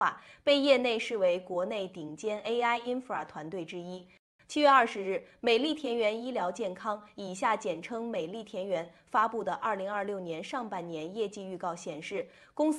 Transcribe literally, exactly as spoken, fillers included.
被业内视为国内顶尖 A I infra 团队之一。七月二十日，美丽田园医疗健康（以下简称美丽田园）发布的二零二六年上半年业绩预告显示，公司